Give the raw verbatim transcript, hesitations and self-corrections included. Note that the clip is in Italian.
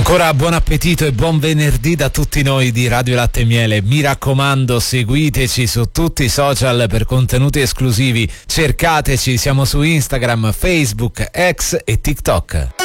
Ancora buon appetito e buon venerdì da tutti noi di Radio Latte e Miele. Mi raccomando, seguiteci su tutti i social per contenuti esclusivi. Cercateci, siamo su Instagram, Facebook, X e TikTok.